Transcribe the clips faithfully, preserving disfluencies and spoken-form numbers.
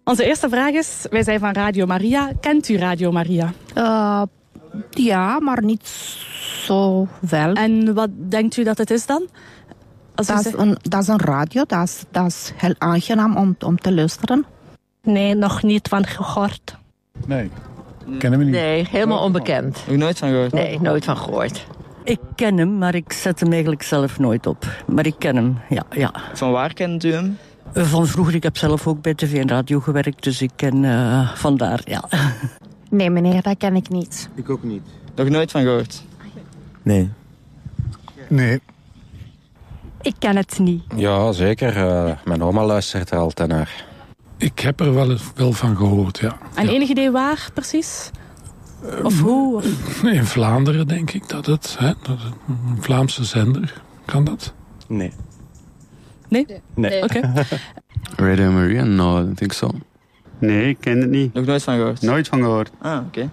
Onze eerste vraag is, wij zijn van Radio Maria. Kent u Radio Maria? Uh, ja, maar niet zo wel. En wat denkt u dat het is dan? Als dat, is zegt... een, dat is een radio, dat is, dat is heel aangenaam om, om te luisteren. Nee, nog niet van gehoord. Nee, kennen we niet. Nee, helemaal onbekend. Nog nooit van gehoord? Nee, nooit van gehoord. Ik ken hem, maar ik zet hem eigenlijk zelf nooit op. Maar ik ken hem, ja. ja. Van waar kent u hem? Van vroeger, ik heb zelf ook bij tv en radio gewerkt, dus ik ken uh, vandaar, ja. Nee meneer, dat ken ik niet. Ik ook niet. Nog nooit van gehoord? Nee. Nee. Ik ken het niet. Ja, zeker. Uh, mijn oma luistert er altijd naar. Ik heb er wel, wel van gehoord, ja. En ja. enig idee waar precies? Of hoe? Of... In Vlaanderen denk ik dat het, hè, dat het een Vlaamse zender. Kan dat? Nee. Nee? Nee. nee. Oké. Okay. Radio Maria? No, I don't think so. Nee, ik ken het niet. Nog nooit van gehoord? Nooit van gehoord. Ah, oké. Okay.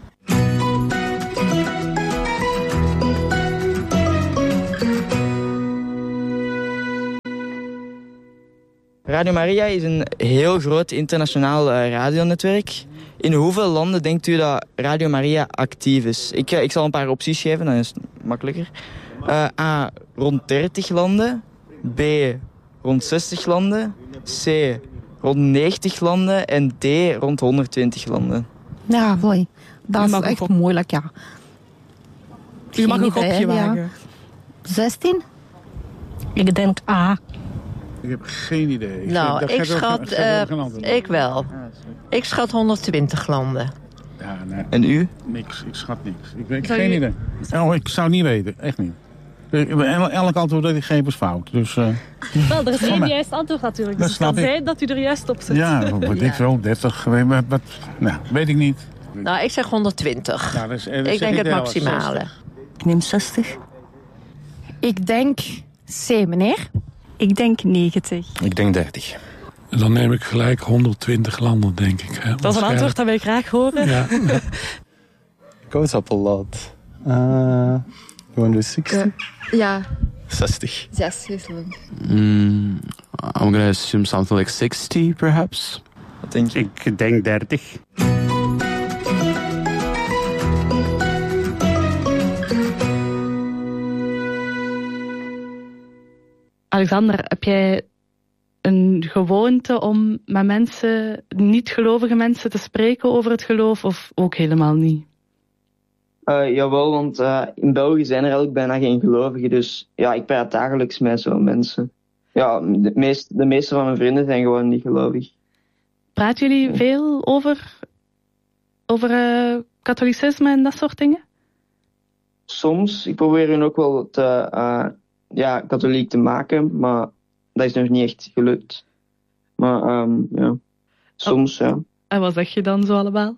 Radio Maria is een heel groot internationaal uh, radionetwerk. In hoeveel landen denkt u dat Radio Maria actief is? Ik, uh, ik zal een paar opties geven, dan is het makkelijker. Uh, A, rond dertig landen. B, rond zestig landen. C, rond negentig landen. En D, rond honderdtwintig landen. Ja, hoi. Dat is echt op... moeilijk, ja. U mag een kopje wagen. Ja. zestien? Ik denk A. Ik heb geen idee. Ik nou, dat ik gaat schat... Ook, uh, ik wel. Ik schat honderdtwintig landen. Ja, nee. En u? Niks. Ik schat niks. Ik weet geen je... idee. Oh, ik zou het niet weten. Echt niet. Elk antwoord dat ik geef is fout. Dus, uh, wel, er is één juist antwoord natuurlijk. Dus het kan zijn dat u er juist op zit. Ja, wat ja. ik wel, dertig. Wat, wat, nou, weet ik niet. Nou, ik zeg honderdtwintig. Nou, dat is, dat ik denk het maximale. Ik neem zestig. Ik denk C, meneer. Ik denk negentig. Ik denk dertig. En dan neem ik gelijk honderdtwintig landen, denk ik. Hè? Dat is een antwoord dat wij graag horen. Ja. Goes up a lot. Uh, you want to do sixty? Ja. zestig. zestig. Mm, I'm gonna assume something like sixty, perhaps. Wat denk je? Ik denk dertig. Alexander, heb jij een gewoonte om met mensen, niet-gelovige mensen, te spreken over het geloof, of ook helemaal niet? Uh, jawel, want uh, in België zijn er eigenlijk bijna geen gelovigen, dus ja, ik praat dagelijks met zo'n mensen. Ja, de, meest, de meeste van mijn vrienden zijn gewoon niet gelovig. Praten jullie veel over, over uh, katholicisme en dat soort dingen? Soms. Ik probeer hen ook wel te, uh, ja, katholiek te maken, maar dat is nog niet echt gelukt. Maar um, ja, soms oh. ja. En wat zeg je dan zo allemaal?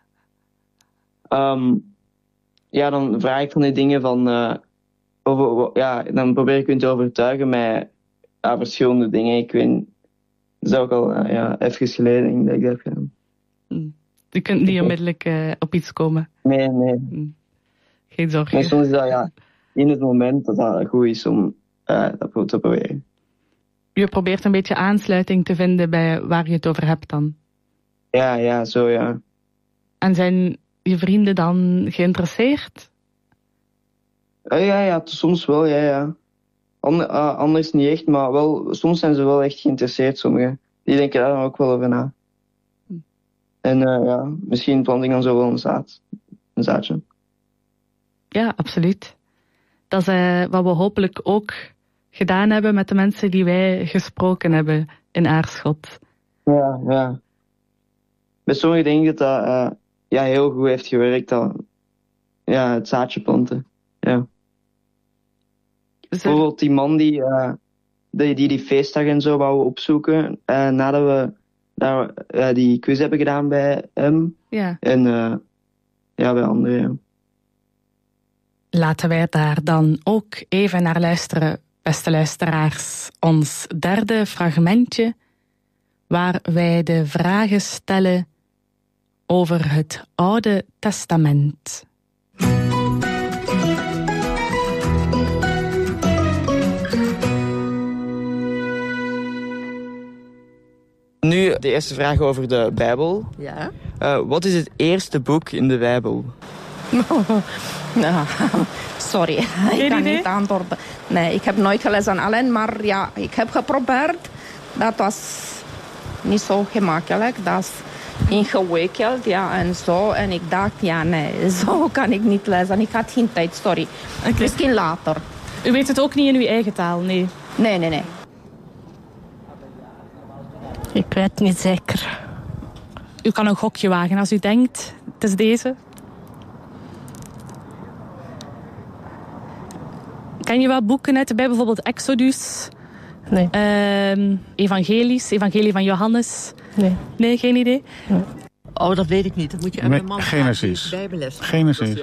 Um, ja, dan vraag ik van die dingen van... Uh, over, ja, dan probeer ik hun te overtuigen met ja, verschillende dingen. Ik weet... Dat is ook al uh, ja, even geleden dat ik dat heb gedaan. Hmm. Je kunt niet onmiddellijk uh, op iets komen? Nee, nee. Hmm. Geen zorgen. Maar soms is dat ja, in het moment dat dat goed is om uh, dat te proberen. Je probeert een beetje aansluiting te vinden bij waar je het over hebt dan? Ja, ja, zo ja. En zijn je vrienden dan geïnteresseerd? Uh, ja, ja, soms wel, ja, ja. Ander, uh, anders niet echt, maar wel, soms zijn ze wel echt geïnteresseerd, sommigen. Die denken daar dan ook wel over na. Hm. En uh, ja, misschien plant ik dan zo wel een zaad. Een zaadje. Ja, absoluut. Dat is uh, wat we hopelijk ook gedaan hebben met de mensen die wij gesproken hebben in Aarschot. Ja, ja. Bij sommigen denk ik dat dat uh, ja, heel goed heeft gewerkt, dat, ja, het zaadje planten. Ja. Dus bijvoorbeeld die man die, uh, die, die die feestdag en zo wou opzoeken, uh, nadat we daar, uh, die quiz hebben gedaan bij hem. Ja. En uh, ja, bij anderen, ja. Laten wij daar dan ook even naar luisteren, beste luisteraars. Ons derde fragmentje, waar wij de vragen stellen over het Oude Testament. Nu de eerste vraag over de Bijbel. Ja. Uh, wat is het eerste boek in de Bijbel? Nou, sorry, ik kan niet antwoorden. Nee, ik heb nooit gelezen alleen, maar ja, ik heb geprobeerd. Dat was niet zo gemakkelijk, dat is ingewikkeld, ja, en zo. En ik dacht, ja, nee, zo kan ik niet lezen. Ik had geen tijd, sorry. Okay. Misschien later. U weet het ook niet in uw eigen taal, nee? Nee, nee, nee. Ik weet niet zeker. U kan een gokje wagen als u denkt, het is deze. Ken je wat boeken uit de Bijbel, bijvoorbeeld Exodus? Nee. Uh, Evangelies, Evangelie van Johannes? Nee. Nee, geen idee? Nee. Oh, dat weet ik niet. Dat moet je aan mijn man Genesis. Bijbelles. Genesis.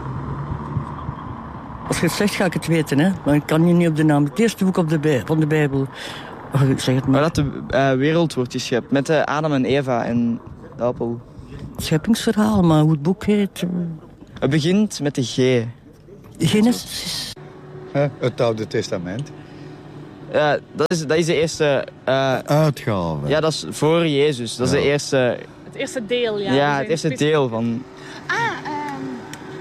Als je het zegt, ga ik het weten, hè. Maar ik kan je niet op de naam. Het eerste boek op de bij, van de Bijbel. Oh, zeg het maar. Waar dat de uh, wereld wordt geschept. Met uh, Adam en Eva en de appel. Het scheppingsverhaal, maar hoe het boek heet... Uh... Het begint met de G. Genesis. Uh, het Oude Testament. Uh, dat, is, dat is de eerste... Uh, Uitgave. Ja, dat is voor Jezus. Dat is ja. de eerste... Het eerste deel, ja. Ja, het eerste deel van... Ah, um...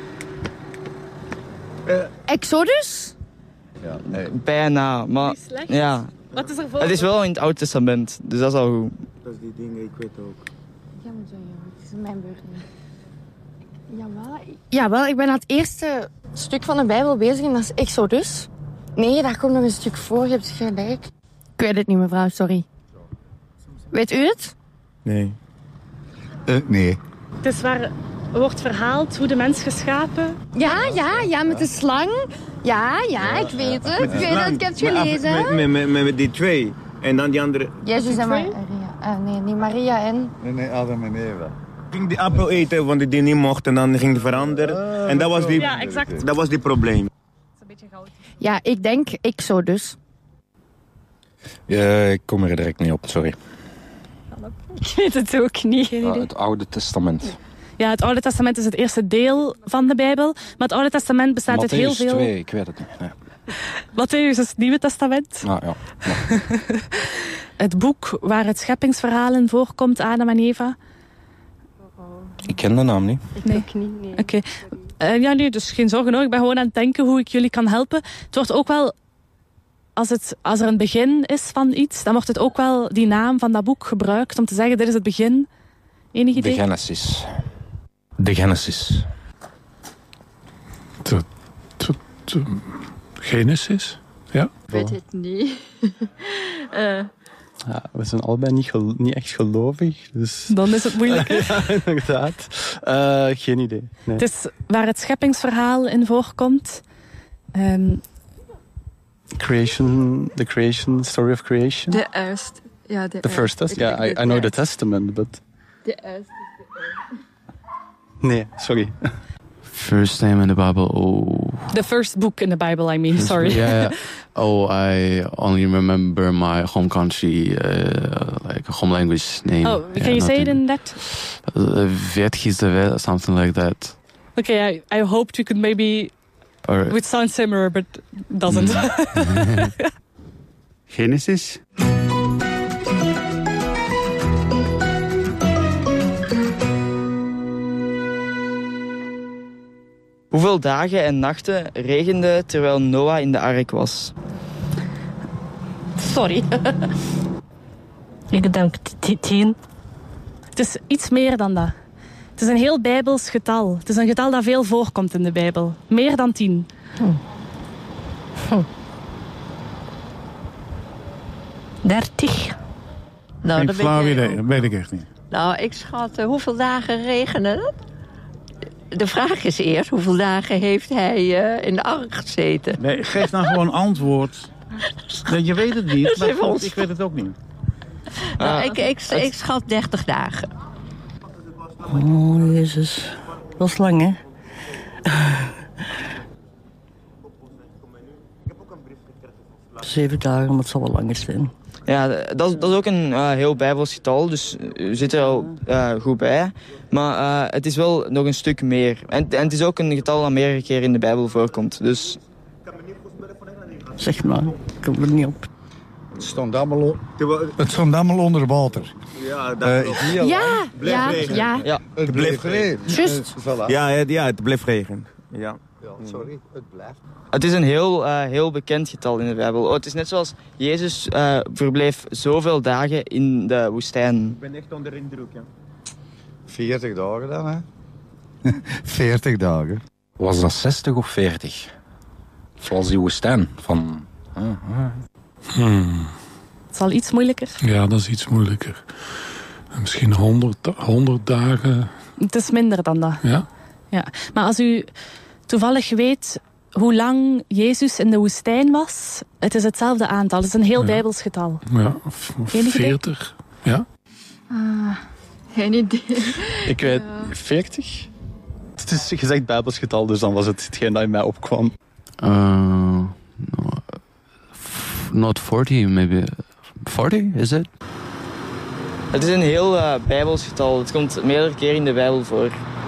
uh. Exodus? Ja, nee. Bijna, maar... Ja. Wat is er voor? Het is wel in het Oude Testament, dus dat is al goed. Dat is die dingen, ik weet ook. Ja, maar zo, ja. Het is mijn beurt niet. Jawel, Jawel, ik ben aan het eerste stuk van de Bijbel bezig en dat is Exodus. Nee, daar komt nog een stuk voor, je hebt gelijk. Ik weet het niet, mevrouw, sorry. Weet u het? Nee. Uh, nee. Het is waar wordt verhaald hoe de mens geschapen. Ja, ja, ja, met de slang. Ja, ja, ik weet het. Ik weet het, ik heb het gelezen. Met, met, met, met, met die twee. En dan die andere... Jezus en Maria. Uh, nee, niet Maria en... Nee, nee, Adam en Eva. Ging die appel eten, want die niet mocht en dan ging het veranderen. Uh, en dat was die, ja, exact. Dat was die probleem. Ja, ik denk Exodus. Ja, ik kom er direct niet op, sorry. Ik weet het ook niet. Ja, het Oude Testament. Ja, het Oude Testament is het eerste deel van de Bijbel. Maar het Oude Testament bestaat uit heel veel... Mattheüs twee, ik weet het niet. Nee. Mattheüs is het Nieuwe Testament. Ah, ja. ja. Het boek waar het scheppingsverhaal in voorkomt, Adam en Eva. Ik ken de naam niet. Nee. Ik niet, nee. Oké. Okay. Uh, ja, nee, dus geen zorgen hoor. Ik ben gewoon aan het denken hoe ik jullie kan helpen. Het wordt ook wel... Als, het, als er een begin is van iets, dan wordt het ook wel die naam van dat boek gebruikt om te zeggen, dit is het begin. Enig idee? De Genesis. De Genesis. De, de, de Genesis? Ja. Ik weet het niet. uh. Ja, we zijn allebei niet, gel- niet echt gelovig. Dus... Dan is het moeilijker. Ja, inderdaad. Uh, geen idee. Nee. Het is waar het scheppingsverhaal in voorkomt. Um, Creation, the creation, story of creation. De eerste. Ja, de The first test? Ja, yeah, I, I know the testament, but... De eerste. Nee, sorry. First name in the Bible, oh... The first book in the Bible, I mean, first sorry. Book, yeah, yeah. Oh, I only remember my home country, uh, like home language name. Oh, can yeah, you say it in, in that? Uh, Vietgizdewe, something like that. Okay, I, I hoped you could maybe... Or, it sounds similar, but doesn't. Mm. Genesis. Hoeveel dagen en nachten regende terwijl Noah in de ark was? Sorry. Ik denk tien. Het is iets meer dan dat. Het is een heel Bijbels getal. Het is een getal dat veel voorkomt in de Bijbel. Meer dan tien. Hm. Hm. Dertig. Nou, Geen dat flauw weet, idee, dat weet ik echt niet. Nou, ik schat, uh, hoeveel dagen regenen het? De vraag is eerst, hoeveel dagen heeft hij uh, in de ark gezeten? Nee, geef nou gewoon antwoord. Nee, je weet het niet, maar goed, ik weet het ook niet. Nou, Uh, ik, ik, ik, ik schat dertig dagen. Oh, jezus. Dat is lang, hè? Zeven dagen, maar het zal wel langer zijn. Ja, dat, dat is ook een uh, heel Bijbels getal, dus u zit er al uh, goed bij. Maar uh, het is wel nog een stuk meer. En, en het is ook een getal dat meerdere keer in de Bijbel voorkomt. Dus... Zeg maar, ik kom er niet op. Het stond allemaal, het stond allemaal onder water. Ja, dat uh, klopt. Ja, bleef ja, regen. ja. Ja. Het bleef regen. Juist. Uh, voilà. Ja, ja, ja, het bleef regen. Ja. Ja, sorry, het blijft. Het is een heel, uh, heel bekend getal in de Bijbel. Oh, het is net zoals Jezus uh, verbleef zoveel dagen in de woestijn. Ik ben echt onder indruk, ja. veertig dagen dan, hè? veertig dagen. Was dat zestig of veertig? Zoals die woestijn van... Ah, ah. Hmm. Het is al iets moeilijker. Ja, dat is iets moeilijker. Misschien honderd dagen. Het is minder dan dat. Ja? Ja. Maar als u toevallig weet hoe lang Jezus in de woestijn was, het is hetzelfde aantal. Het is een heel ja. bijbels getal. Ja, of veertig. Ja? Uh, geen idee. Ik weet ja. veertig. Het is gezegd bijbels getal, dus dan was het hetgeen dat in mij opkwam. Uh, no, not forty, maybe forty, is it? Het is een heel uh, bijbels getal. Het komt meerdere keren in de Bijbel voor.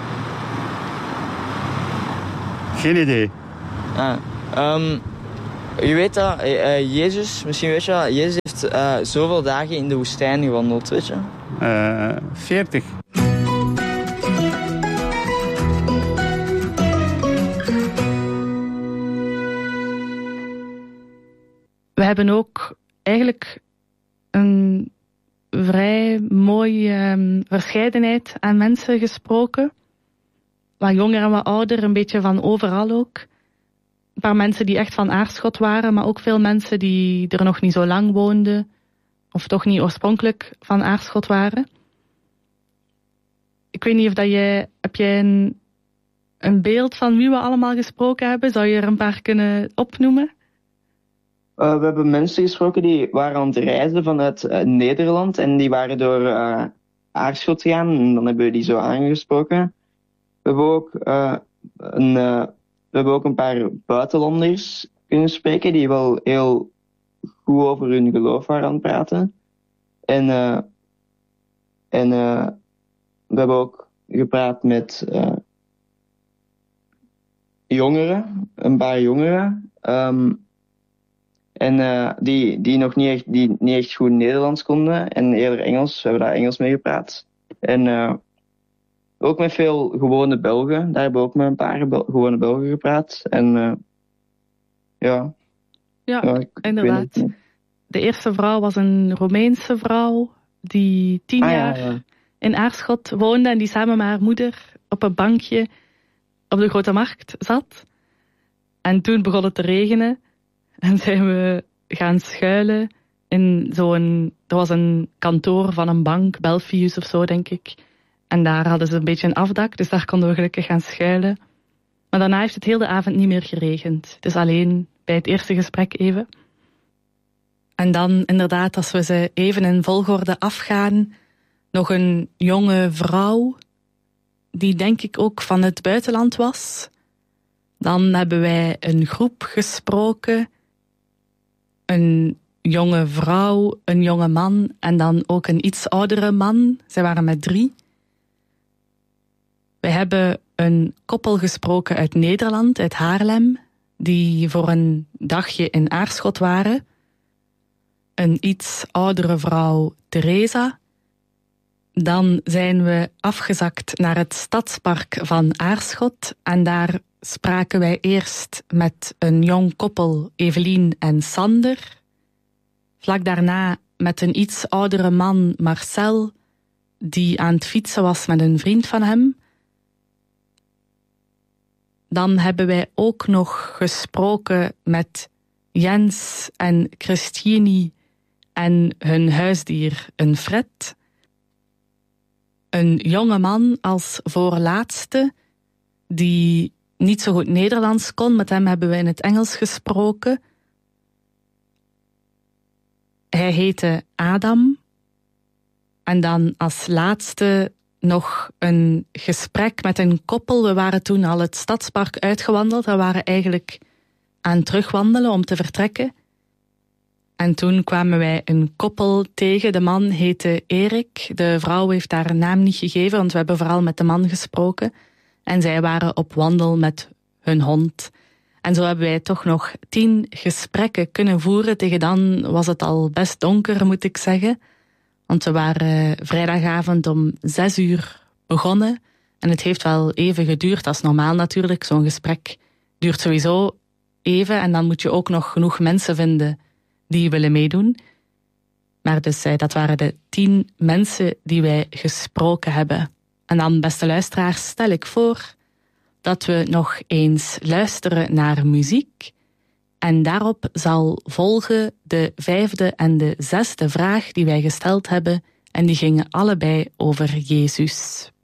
Geen idee. Ah, um, je weet dat, uh, Jezus, misschien weet je dat, Jezus heeft uh, zoveel dagen in de woestijn gewandeld, weet je? Uh, veertig. We hebben ook eigenlijk een vrij mooie um, verscheidenheid aan mensen gesproken. Wat jonger en wat ouder, een beetje van overal ook. Een paar mensen die echt van Aarschot waren, maar ook veel mensen die er nog niet zo lang woonden. Of toch niet oorspronkelijk van Aarschot waren. Ik weet niet of dat jij... Heb jij een, een beeld van wie we allemaal gesproken hebben? Zou je er een paar kunnen opnoemen? Uh, we hebben mensen gesproken die waren aan het reizen vanuit uh, Nederland. En die waren door uh, Aarschot gegaan. En dan hebben we die zo aangesproken. We hebben ook, uh, een, uh, we hebben ook een paar buitenlanders kunnen spreken. Die wel heel goed over hun geloof waren aan het praten. En, uh, en uh, we hebben ook gepraat met uh, jongeren. Een paar jongeren. Um, En uh, die, die nog niet echt, die niet echt goed Nederlands konden. En eerder Engels. We hebben daar Engels mee gepraat. En uh, ook met veel gewone Belgen. Daar hebben we ook met een paar Bel- gewone Belgen gepraat. En uh, ja. Ja, ja ik, inderdaad. Ik de eerste vrouw was een Roemeense vrouw. Die tien ah, jaar ja, ja. in Aarschot woonde. En die samen met haar moeder op een bankje op de Grote Markt zat. En toen begon het te regenen. En zijn we gaan schuilen in zo'n... Er was een kantoor van een bank, Belfius of zo, denk ik. En daar hadden ze een beetje een afdak, dus daar konden we gelukkig gaan schuilen. Maar daarna heeft het heel de avond niet meer geregend. Dus alleen bij het eerste gesprek even. En dan inderdaad, als we ze even in volgorde afgaan, nog een jonge vrouw, die denk ik ook van het buitenland was. Dan hebben wij een groep gesproken, een jonge vrouw, een jonge man en dan ook een iets oudere man. Zij waren met drie. We hebben een koppel gesproken uit Nederland, uit Haarlem, die voor een dagje in Aarschot waren. Een iets oudere vrouw, Theresa. Dan zijn we afgezakt naar het stadspark van Aarschot en daar spraken wij eerst met een jong koppel, Evelien en Sander. Vlak daarna met een iets oudere man, Marcel, die aan het fietsen was met een vriend van hem. Dan hebben wij ook nog gesproken met Jens en Christine en hun huisdier, een Fred. Een jonge man als voorlaatste, die niet zo goed Nederlands kon. Met hem hebben we in het Engels gesproken. Hij heette Adam. En dan als laatste nog een gesprek met een koppel. We waren toen al het stadspark uitgewandeld. We waren eigenlijk aan het terugwandelen om te vertrekken. En toen kwamen wij een koppel tegen. De man heette Erik. De vrouw heeft haar naam niet gegeven, want we hebben vooral met de man gesproken. En zij waren op wandel met hun hond. En zo hebben wij toch nog tien gesprekken kunnen voeren. Tegen dan was het al best donker, moet ik zeggen. Want we waren vrijdagavond om zes uur begonnen. En het heeft wel even geduurd als normaal natuurlijk. Zo'n gesprek duurt sowieso even. En dan moet je ook nog genoeg mensen vinden die willen meedoen. Maar dus dat waren de tien mensen die wij gesproken hebben. En dan, beste luisteraars, stel ik voor dat we nog eens luisteren naar muziek. En daarop zal volgen de vijfde en de zesde vraag die wij gesteld hebben. En die gingen allebei over Jezus.